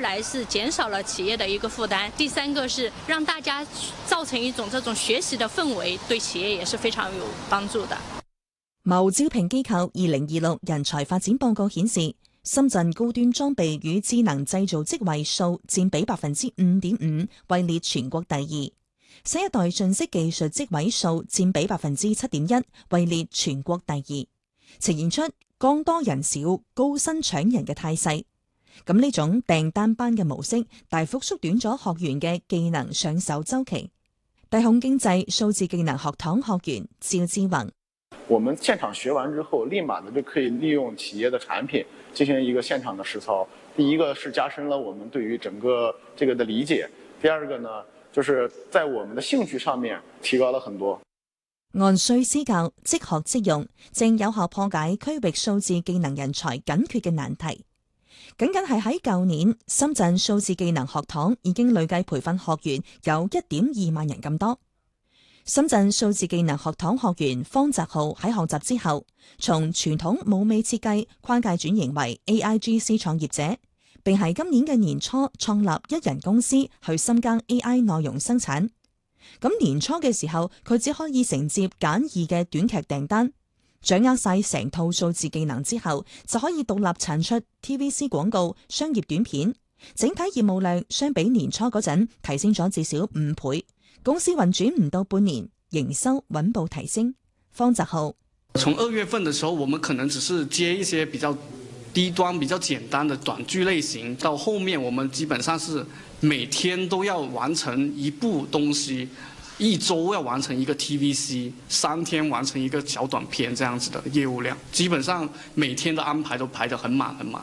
来是减少了企業的一個負擔，第三個是讓大家造成一種這種學習的氛圍，對企業也是非常有幫助的。 某招聘機構2026人才發展報告顯示，深圳高端裝備與智能製造職位數佔比 5.5%， 位列全國第二。新一代信息技術職位數佔比 7.1%， 位列全國第二，呈現出剛多人少、高薪搶人嘅態勢。咁呢種訂單班嘅模式，大幅縮短咗學員嘅技能上手週期。大控經濟數字技能學堂學員趙志宏： 我們現場學完之後，立馬的就可以利用企業的產品進行一個現場的實操。第一個是加深了我們對於整個這個的理解，第二個呢，就是在我們的興趣上面提高了很多。 按需施教，即學即用，正有效破解區域數字技能人才緊缺嘅難題。僅係喺舊年，深圳數字技能學堂已經累計培訓學員有 1.2 萬人咁多。深圳數字技能學堂學員方澤浩喺學習之後，從傳統舞美設計跨界轉型為 AIGC 創業者，並喺今年嘅年初創立一人公司去深耕 AI 內容生產。咁年初嘅時候，佢只可以承接簡易嘅短劇訂單，掌握晒成套數字技能之後，就可以獨立產出 TVC 廣告、商業短片，整體業務量相比年初嗰陣提升咗至少5倍。公司運轉唔到半年，營收穩步提升。方澤浩： 從2月份的時候，我們可能只是接一些比較低端、比較簡單的短劇類型，到後面我們基本上是每天都要完成一部東西，1週要完成一個 TVC， 3天完成一個小短片，這樣子的業務量，基本上每天的安排都排得很滿很滿。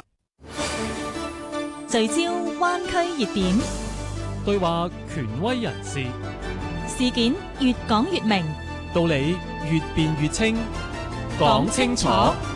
聚焦灣區熱點， 對話權威人士， 事件越講越明， 道理越辯越清，講清楚。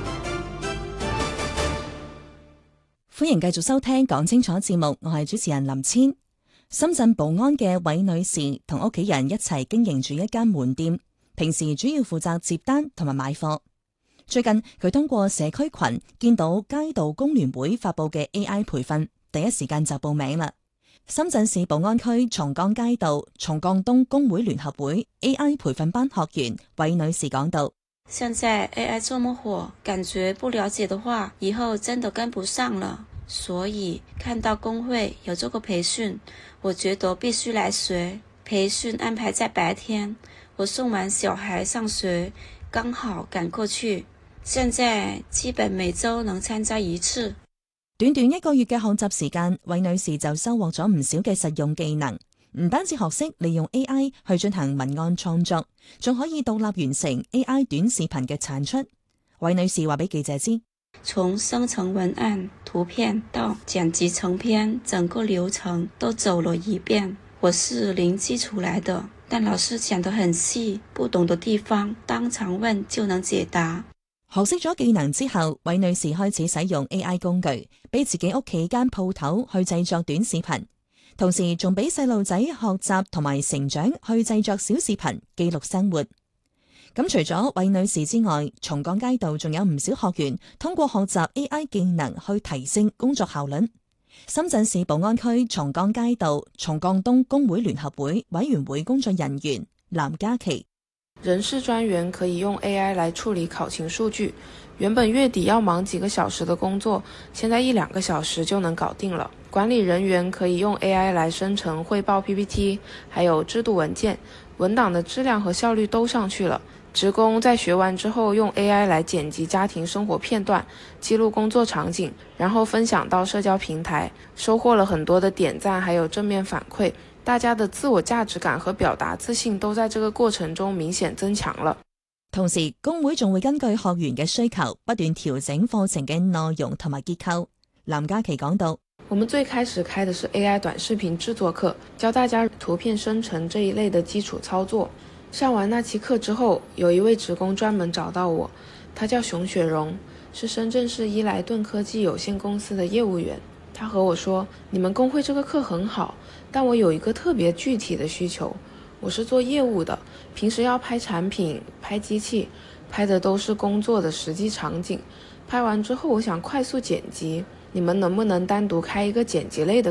歡迎繼續收聽講清楚節目，我係主持人林千。深圳寶安嘅韋女士同屋企人一齊經營住一間門店，平時主要負責接單同埋買貨。最近佢通過社區群見到街道工聯會發佈嘅 AI 培訓，第一時間就報名啦。深圳市寶安區松江街道松江東工會聯合會 AI 培訓班學員韋女士講道： 現在 AI 這麼火，感覺不了解的話，以後真的跟不上了。所以看到工會有這個培訓，我覺得必須來學。培訓安排在白天，我送完小孩上學，剛好趕過去。現在基本每週能參加一次。 短短1個月嘅學習時間，韋女士就收穫咗唔少嘅實用技能，唔單止學識利用 AI 去進行文案創作，仲可以獨立完成 AI 短視頻嘅產出。韋女士話俾記者知： 從生成文案、圖片到剪輯成片，整個流程都走了一遍。我是零基礎來的，但老師講得很細，不懂的地方當場問就能解答。 學識咗技能之後，韋女士開始使用 AI 工具，俾自己屋企間鋪頭去製作短視頻，同時仲俾細路仔學習同埋成長去製作小視頻，記錄生活。咁除咗韋女士之外，松江街道仲有唔少學員通過學習 AI 技能去提升工作效率。深圳市寶安區松江街道松江東工會聯合會委員會工作人員藍嘉琪： 人事專員可以用 AI 來處理考勤數據，原本月底要忙幾個小時的工作，現在1-2個小時就能搞定了。管理人員可以用 AI 來生成匯報 PPT， 還有制度文件，文檔的質量和效率都上去了。職工在學完之後用 AI 來剪輯家庭生活片段，記錄工作場景，然後分享到社交平台，收穫了很多的點讚還有正面反饋。大家的自我價值感和表達自信都在這個過程中明顯增強了。 同時，工會仲會根據學員嘅需求，不斷調整課程嘅內容同埋結構。藍嘉琪講到： 我們最開始開的是 AI 短視頻製作課，教大家圖片生成這一類的基礎操作。上完那期課之後，有一位職工專門找到我，他叫熊雪蓉，是深圳市伊萊頓科技有限公司的業務員。他和我說：你們工會這個課很好，但我有一個特別具體的需求。我是做業務的，平時要拍產品、拍機器，拍的都是工作的實際場景。拍完之後，我想快速剪輯，你們能不能單獨開一個剪輯類的